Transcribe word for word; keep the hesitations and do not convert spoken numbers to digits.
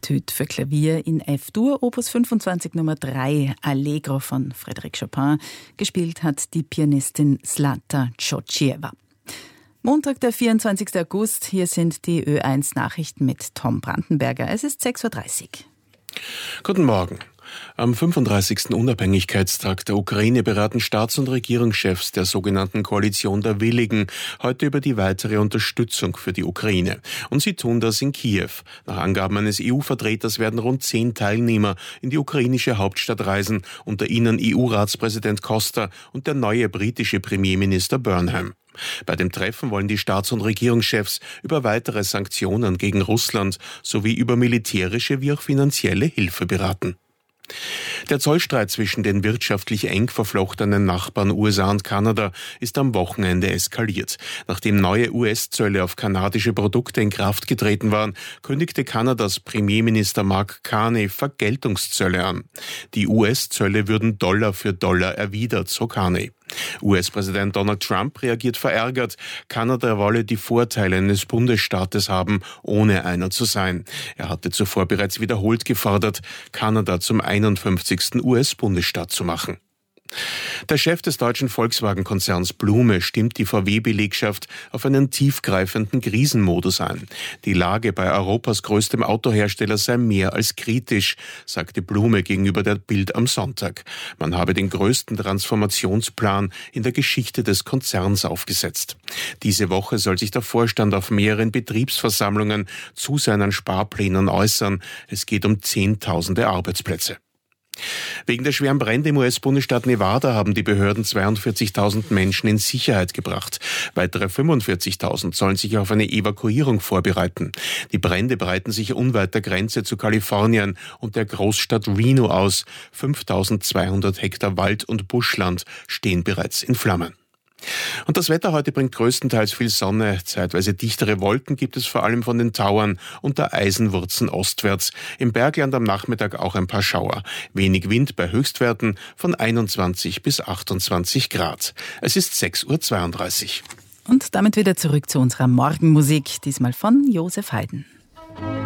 Etude für Klavier in F-Dur, Opus fünfundzwanzig Nummer drei, Allegro von Frédéric Chopin. Gespielt hat die Pianistin Zlata Tschotschiewa. Montag, der vierundzwanzigster August, hier sind die Ö eins Nachrichten mit Tom Brandenberger. Es ist sechs Uhr dreißig. Guten Morgen. Am fünfunddreißigsten Unabhängigkeitstag der Ukraine beraten Staats- und Regierungschefs der sogenannten Koalition der Willigen heute über die weitere Unterstützung für die Ukraine. Und sie tun das in Kiew. Nach Angaben eines E U-Vertreters werden rund zehn Teilnehmer in die ukrainische Hauptstadt reisen, unter ihnen E U-Ratspräsident Costa und der neue britische Premierminister Burnham. Bei dem Treffen wollen die Staats- und Regierungschefs über weitere Sanktionen gegen Russland sowie über militärische wie auch finanzielle Hilfe beraten. Der Zollstreit zwischen den wirtschaftlich eng verflochtenen Nachbarn U S A und Kanada ist am Wochenende eskaliert. Nachdem neue U S-Zölle auf kanadische Produkte in Kraft getreten waren, kündigte Kanadas Premierminister Mark Carney Vergeltungszölle an. Die U S-Zölle würden Dollar für Dollar erwidert, so Carney. U S-Präsident Donald Trump reagiert verärgert. Kanada wolle die Vorteile eines Bundesstaates haben, ohne einer zu sein. Er hatte zuvor bereits wiederholt gefordert, Kanada zum einundfünfzigsten U S-Bundesstaat zu machen. Der Chef des deutschen Volkswagen-Konzerns Blume stimmt die V W-Belegschaft auf einen tiefgreifenden Krisenmodus ein. Die Lage bei Europas größtem Autohersteller sei mehr als kritisch, sagte Blume gegenüber der Bild am Sonntag. Man habe den größten Transformationsplan in der Geschichte des Konzerns aufgesetzt. Diese Woche soll sich der Vorstand auf mehreren Betriebsversammlungen zu seinen Sparplänen äußern. Es geht um Zehntausende Arbeitsplätze. Wegen der schweren Brände im U S-Bundesstaat Nevada haben die Behörden zweiundvierzigtausend Menschen in Sicherheit gebracht. Weitere fünfundvierzigtausend sollen sich auf eine Evakuierung vorbereiten. Die Brände breiten sich unweit der Grenze zu Kalifornien und der Großstadt Reno aus. fünftausendzweihundert Hektar Wald- und Buschland stehen bereits in Flammen. Und das Wetter heute bringt größtenteils viel Sonne. Zeitweise dichtere Wolken gibt es vor allem von den Tauern und der Eisenwurzen ostwärts. Im Bergland am Nachmittag auch ein paar Schauer. Wenig Wind bei Höchstwerten von einundzwanzig bis achtundzwanzig Grad. Es ist sechs Uhr zweiunddreißig. Und damit wieder zurück zu unserer Morgenmusik, diesmal von Josef Haydn.